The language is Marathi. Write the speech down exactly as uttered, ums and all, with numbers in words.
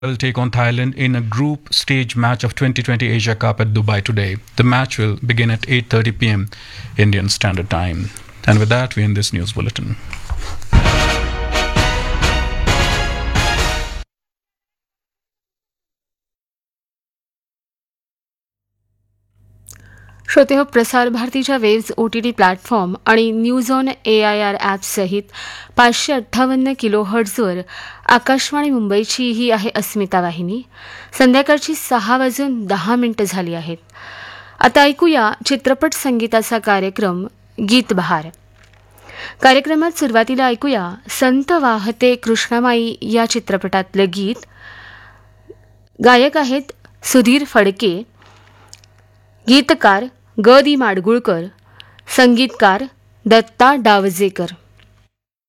will take on Thailand in a group stage match of twenty twenty Asia Cup at Dubai today. The match will begin at eight thirty p m Indian Standard Time. And with that, we end this news bulletin. श्रोतेहो, प्रसार भारतीच्या waves O T T platform आणि news on A I R ॲपसहित पाचशे अठ्ठावन्न किलो हर्ट्झवर आकाशवाणी मुंबईची ही आहे अस्मिता वाहिनी. संध्याकाळची सहा वाजून दहा मिनिटं झाली आहेत. आता ऐकूया चित्रपट संगीताचा कार्यक्रम गीत बहार. कार्यक्रमात सुरुवातीला ऐकूया संत वाहते कृष्णामाई या चित्रपटातलं गीत. गायक आहेत सुधीर फडके, गीतकार ग दी माडगुळकर, संगीतकार दत्ता डावजेकर.